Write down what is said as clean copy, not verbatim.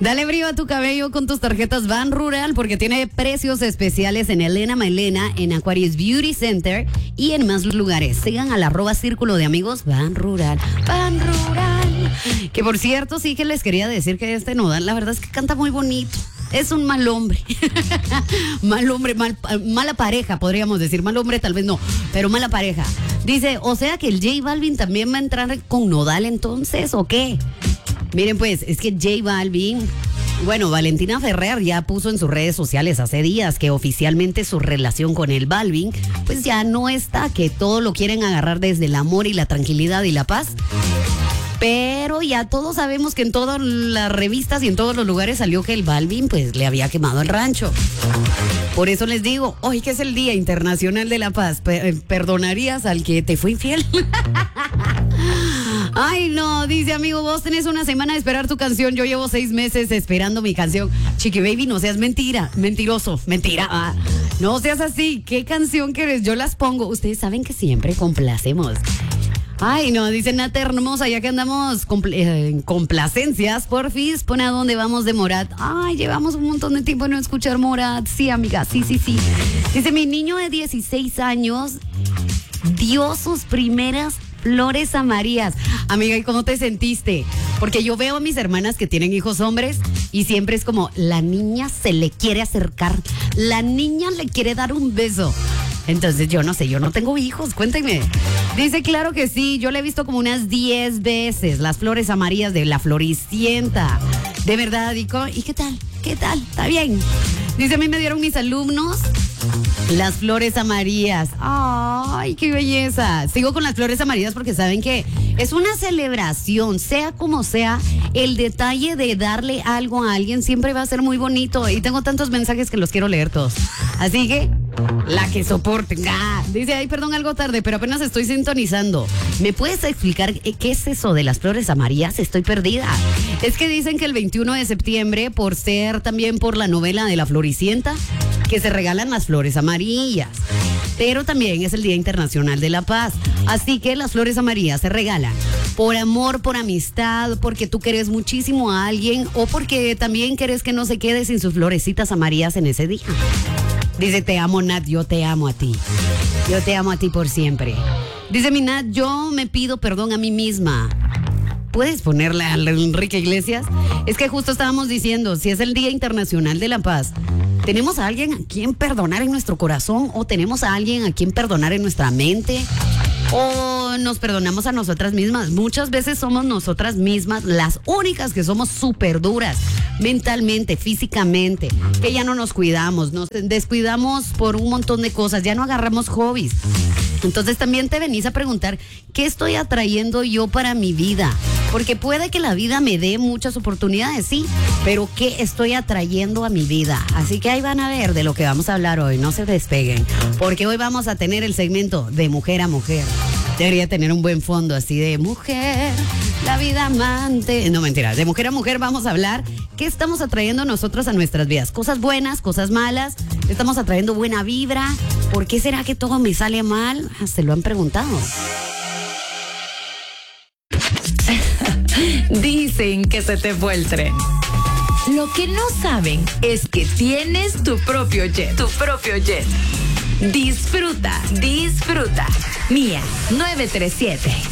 Dale brillo a tu cabello con tus tarjetas Ban Rural porque tiene precios especiales en Elena Mailena, en Aquarius Beauty Center y en más lugares. Sigan al @círculo de amigos Ban Rural. Ban Rural. Que por cierto, sí que les quería decir que este Nodal, la verdad es que canta muy bonito. Es un mal hombre. Mal hombre, mala pareja, podríamos decir. Mal hombre tal vez no, pero mala pareja. Dice, o sea que el J Balvin también va a entrar con Nodal entonces, ¿o qué? Miren pues, es que J Balvin, bueno, Valentina Ferrer ya puso en sus redes sociales hace días que oficialmente su relación con el Balvin, pues ya no está, que todo lo quieren agarrar desde el amor y la tranquilidad y la paz. Pero ya todos sabemos que en todas las revistas y en todos los lugares salió que el Balvin pues le había quemado el rancho. Por eso les digo, hoy que es el Día Internacional de la Paz, ¿perdonarías al que te fue infiel? Ay, no, dice amigo, vos tenés una semana de esperar tu canción, yo llevo 6 meses esperando mi canción. Chiqui baby, no seas mentiroso, mentira. No seas así, ¿qué canción querés? Yo las pongo, ustedes saben que siempre complacemos. Ay, no, dice Nata hermosa, ya que andamos en complacencias, porfis, pon a dónde vamos de Morat. Ay, llevamos un montón de tiempo no escuchar Morat. Sí, amiga, sí. Dice, mi niño de 16 años dio sus primeras flores amarillas. Amiga, ¿y cómo te sentiste? Porque yo veo a mis hermanas que tienen hijos hombres y siempre es como, la niña se le quiere acercar, la niña le quiere dar un beso. Entonces yo no sé, yo no tengo hijos, cuéntenme. Dice, claro que sí, yo le he visto como unas 10 veces las flores amarillas de la Floricienta. De verdad, ¿y qué tal? ¿Qué tal? ¿Está bien? Dice, a mí me dieron mis alumnos las flores amarillas. ¡Ay, qué belleza! Sigo con las flores amarillas porque saben que es una celebración, sea como sea, el detalle de darle algo a alguien siempre va a ser muy bonito. Y tengo tantos mensajes que los quiero leer todos. Así que, la que soporten. Dice, ay, perdón, algo tarde, pero apenas estoy sintonizando. ¿Me puedes explicar qué es eso de las flores amarillas? Estoy perdida. Es que dicen que el 21 de septiembre, por ser también por la novela de la Floricienta, que se regalan las flores amarillas. Pero también es el Día Internacional de la Paz. Así que las flores amarillas se regalan por amor, por amistad, porque tú quieres muchísimo a alguien o porque también quieres que no se quede sin sus florecitas amarillas en ese día. Dice, te amo, Nat, yo te amo a ti. Yo te amo a ti por siempre. Dice mi Nat, yo me pido perdón a mí misma. ¿Puedes ponerle a Enrique Iglesias? Es que justo estábamos diciendo, si es el Día Internacional de la Paz, ¿tenemos a alguien a quien perdonar en nuestro corazón? ¿O tenemos a alguien a quien perdonar en nuestra mente? ¿O nos perdonamos a nosotras mismas? Muchas veces somos nosotras mismas las únicas que somos súper duras, mentalmente, físicamente, que ya no nos cuidamos, nos descuidamos por un montón de cosas, ya no agarramos hobbies. Entonces también te venís a preguntar, ¿qué estoy atrayendo yo para mi vida? Porque puede que la vida me dé muchas oportunidades, sí, pero ¿qué estoy atrayendo a mi vida? Así que ahí van a ver de lo que vamos a hablar hoy, no se despeguen, porque hoy vamos a tener el segmento de mujer a mujer. Debería tener un buen fondo así de mujer, la vida amante. No, mentira, de mujer a mujer vamos a hablar qué estamos atrayendo nosotros a nuestras vidas. Cosas buenas, cosas malas, estamos atrayendo buena vibra. ¿Por qué será que todo me sale mal? Se lo han preguntado. Dicen que se te fue el tren. Lo que no saben es que tienes tu propio jet. Tu propio jet. Disfruta. Mía 937.